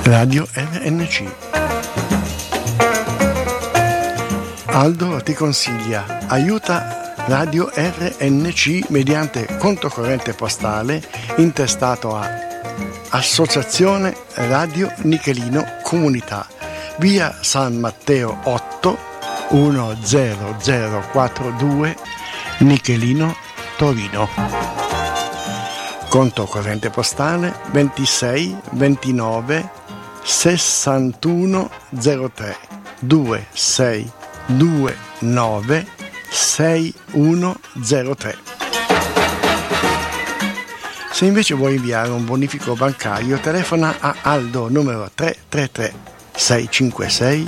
Radio RNC. Aldo ti consiglia, aiuta Radio RNC mediante conto corrente postale intestato a Associazione Radio Nichelino Comunità, via San Matteo 8 10042 Nichelino, Torino. Conto corrente postale 26 29 61 03 2629 6103. Se invece vuoi inviare un bonifico bancario, telefona a Aldo numero 333 656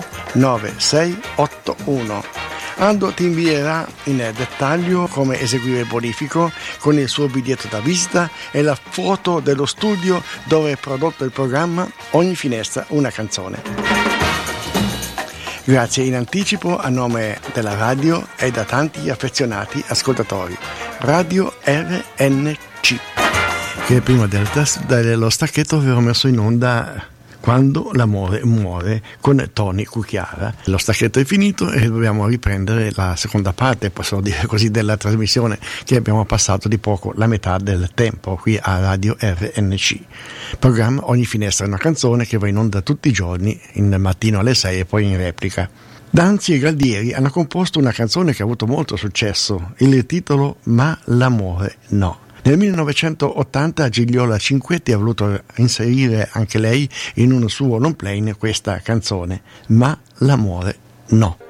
9681. Aldo ti invierà in dettaglio come eseguire il bonifico con il suo biglietto da visita e la foto dello studio dove è prodotto il programma Ogni finestra una canzone. Grazie in anticipo a nome della radio e da tanti affezionati ascoltatori. Radio RNC, che prima dello stacchetto avevo messo in onda Quando l'amore muore con Tony Cucchiara. Lo stacchetto è finito e dobbiamo riprendere la seconda parte, posso dire così, della trasmissione, che abbiamo passato di poco la metà del tempo qui a Radio RNC. Programma Ogni finestra è una canzone che va in onda tutti i giorni, in mattino alle 6 e poi in replica. Danzi e Galdieri hanno composto una canzone che ha avuto molto successo, il titolo Ma l'amore no. Nel 1980 Gigliola Cinquetti ha voluto inserire anche lei in un suo long play questa canzone, Ma l'amore no.